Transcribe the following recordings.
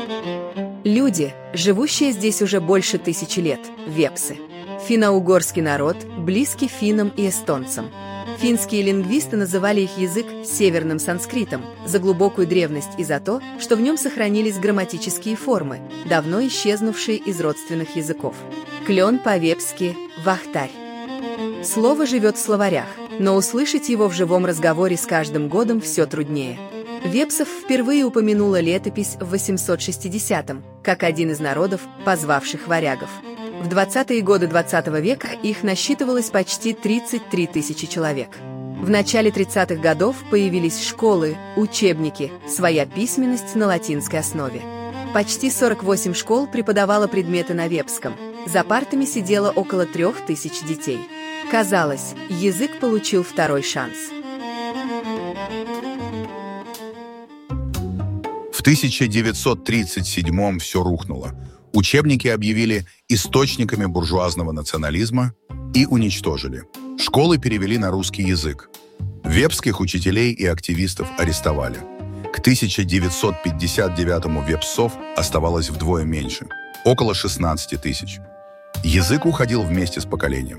Люди, живущие здесь уже больше 1000 лет, вепсы. Финно-угорский народ, близкий финнам и эстонцам. Финские лингвисты называли их язык северным санскритом за глубокую древность и за то, что в нем сохранились грамматические формы, давно исчезнувшие из родственных языков. Клен по-вепски «вахтарь». Слово живет в словарях, но услышать его в живом разговоре с каждым годом все труднее. Вепсов впервые упомянула летопись в 860-м, как один из народов, позвавших варягов. В 20-е годы XX века их насчитывалось почти 33 тысячи человек. В начале 30-х годов появились школы, учебники, своя письменность на латинской основе. Почти 48 школ преподавало предметы на вепском. За партами сидело около 3000 детей. Казалось, язык получил второй шанс. В 1937-м все рухнуло. Учебники объявили источниками буржуазного национализма и уничтожили. Школы перевели на русский язык. Вепских учителей и активистов арестовали. К 1959-му вепсов оставалось вдвое меньше, около 16 тысяч. Язык уходил вместе с поколением.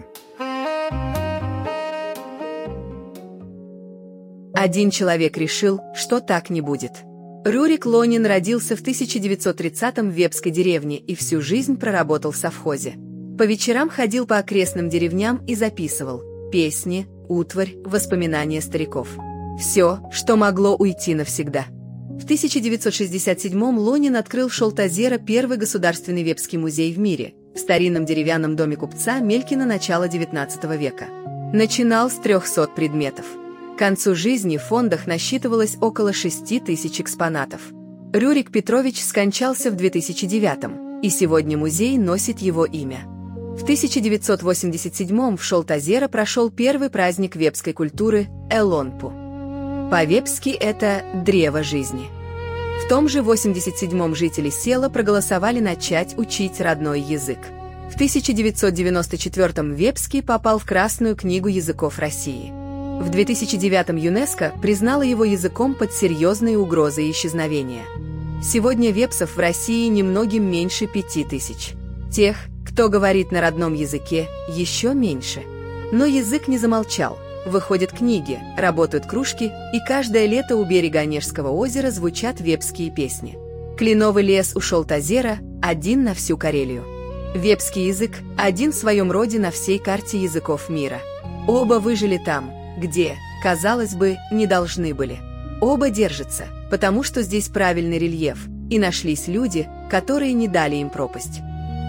Один человек решил, что так не будет. Рюрик Лонин родился в 1930-м в вепской деревне и всю жизнь проработал в совхозе. По вечерам ходил по окрестным деревням и записывал песни, утварь, воспоминания стариков. Все, что могло уйти навсегда. В 1967-м Лонин открыл в Шолтозеро первый государственный вепский музей в мире, в старинном деревянном доме купца Мелькина начала XIX века. Начинал с 300 предметов. К концу жизни в фондах насчитывалось около 6000 экспонатов. Рюрик Петрович скончался в 2009-м, и сегодня музей носит его имя. В 1987-м в Шолтозеро прошел первый праздник вепской культуры Элонпу. По-вепски это «древо жизни». В том же 87-м жители села проголосовали начать учить родной язык. В 1994-м вепский попал в Красную книгу языков России. В 2009-м ЮНЕСКО признало его языком под серьезной угрозой исчезновения. Сегодня вепсов в России немногим меньше 5000. Тех, кто говорит на родном языке, еще меньше. Но язык не замолчал. Выходят книги, работают кружки, и каждое лето у берега Онежского озера звучат вепские песни. Кленовый лес у Шолтозера один на всю Карелию. Вепский язык один в своем роде на всей карте языков мира. Оба выжили там, где, казалось бы, не должны были. Оба держатся, потому что здесь правильный рельеф, и нашлись люди, которые не дали им пропасть.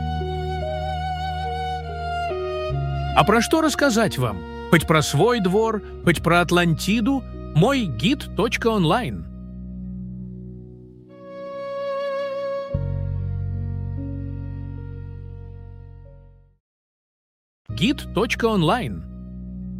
А про что рассказать вам? Хоть про свой двор, хоть про Атлантиду, мой гид.онлайн. Гид.онлайн.